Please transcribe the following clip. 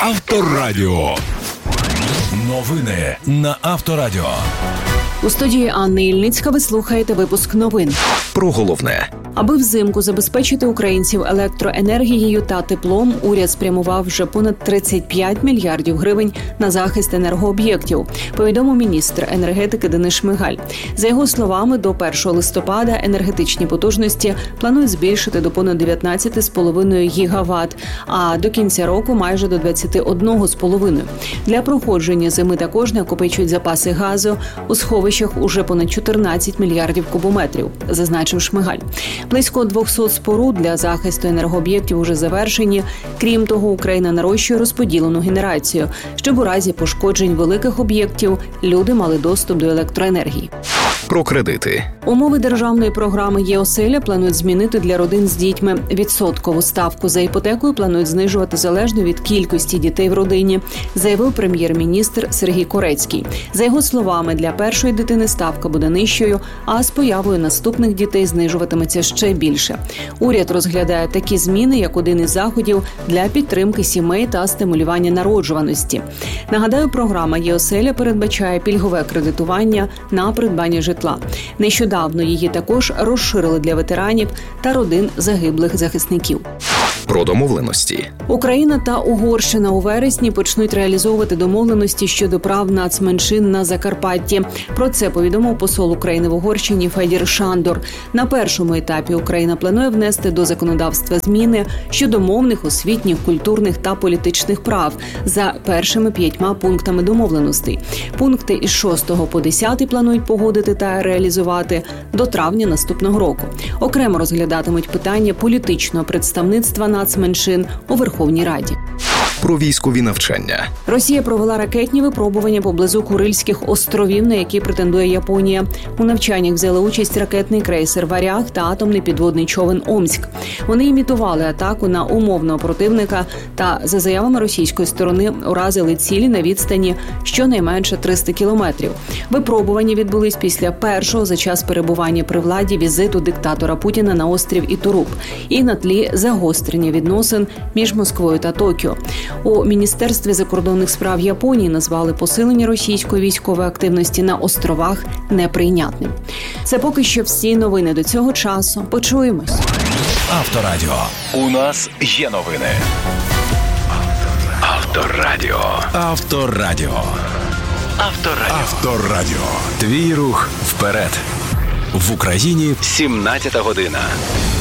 Авторадіо. Новини на Авторадіо. У студії Анни Ільницька ви слухаєте випуск новин. Про головне. Аби взимку забезпечити українців електроенергією та теплом, уряд спрямував вже понад 35 мільярдів гривень на захист енергооб'єктів, повідомив міністр енергетики Денис Шмигаль. За його словами, до 1 листопада енергетичні потужності планують збільшити до понад 19,5 гігават, а до кінця року майже до 21,5. Для проходження зими також накопичують запаси газу у сховищах уже понад 14 мільярдів кубометрів, зазначив Шмигаль. Близько 200 споруд для захисту енергооб'єктів уже завершені. Крім того, Україна нарощує розподілену генерацію, щоб у разі пошкоджень великих об'єктів люди мали доступ до електроенергії. Про кредити. Умови державної програми «Є-оселя» планують змінити для родин з дітьми. Відсоткову ставку за іпотекою планують знижувати залежно від кількості дітей в родині, заявив прем'єр-міністр Сергій Корецький. За його словами, для першої дитини ставка буде нижчою, а з появою наступних дітей знижуватиметься ще більше. Уряд розглядає такі зміни, як один із заходів для підтримки сімей та стимулювання народжуваності. Нагадаю, програма «Є-оселя» передбачає пільгове кредитування на придбання житла. Нещодавно її також розширили для ветеранів та родин загиблих захисників. Про домовленості. Україна та Угорщина у вересні почнуть реалізовувати домовленості щодо прав нацменшин на Закарпатті. Про це повідомив посол України в Угорщині Федір Шандор. На першому етапі Україна планує внести до законодавства зміни щодо мовних, освітніх, культурних та політичних прав за першими 5 пунктами домовленостей. Пункти із 6 по 10 планують погодити та реалізувати до травня наступного року. Окремо розглядатимуть питання політичного представництва нацменшин у Верховній Раді. Про військові навчання. Росія провела ракетні випробування поблизу Курильських островів, на які претендує Японія. У навчаннях взяли участь ракетний крейсер «Варяг» та атомний підводний човен «Омськ». Вони імітували атаку на умовного противника та, за заявами російської сторони, уразили цілі на відстані щонайменше 300 кілометрів. Випробування відбулись після першого за час перебування при владі візиту диктатора Путіна на острів Ітуруб і на тлі загострення відносин між Москвою та Токіо. У Міністерстві закордонних справ Японії назвали посилення російської військової активності на островах неприйнятним. Це поки що всі новини до цього часу. Почуємось. Авторадіо. У нас є новини. Авторадіо. Авторадіо. Авторадіо. Авторадіо. Твій рух вперед. В Україні 17 година.